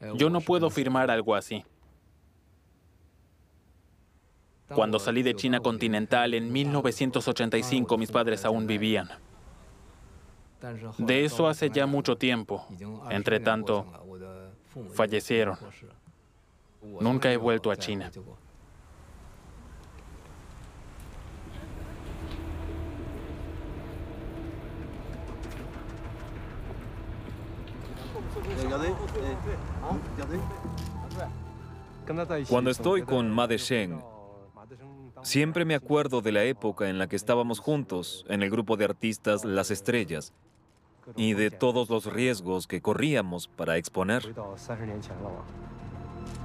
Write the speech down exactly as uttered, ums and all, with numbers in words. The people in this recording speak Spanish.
Yo no puedo firmar algo así. Cuando salí de China continental en mil novecientos ochenta y cinco, mis padres aún vivían. De eso hace ya mucho tiempo. Entre tanto, fallecieron. Nunca he vuelto a China. Cuando estoy con Ma Desheng, siempre me acuerdo de la época en la que estábamos juntos en el grupo de artistas Las Estrellas y de todos los riesgos que corríamos para exponer.